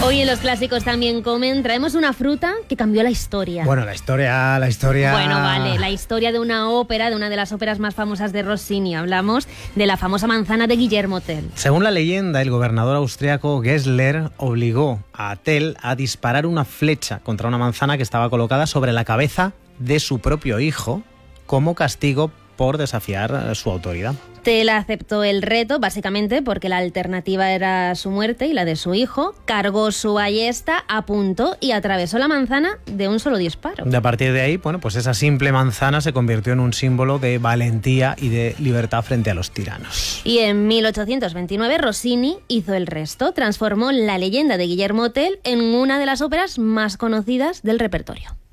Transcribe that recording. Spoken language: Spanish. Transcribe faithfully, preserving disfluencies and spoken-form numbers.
Hoy en Los Clásicos También Comen traemos una fruta que cambió la historia. Bueno, la historia, la historia... Bueno, vale, la historia de una ópera, de una de las óperas más famosas de Rossini. Hablamos de la famosa manzana de Guillermo Tell. Según la leyenda, el gobernador austriaco Gessler obligó a Tell a disparar una flecha contra una manzana que estaba colocada sobre la cabeza de su propio hijo como castigo por desafiar su autoridad. Tell aceptó el reto, básicamente porque la alternativa era su muerte y la de su hijo. Cargó su ballesta, apuntó y atravesó la manzana de un solo disparo. De a partir de ahí, bueno, pues esa simple manzana se convirtió en un símbolo de valentía y de libertad frente a los tiranos. Y en mil ochocientos veintinueve Rossini hizo el resto, transformó la leyenda de Guillermo Tell en una de las óperas más conocidas del repertorio.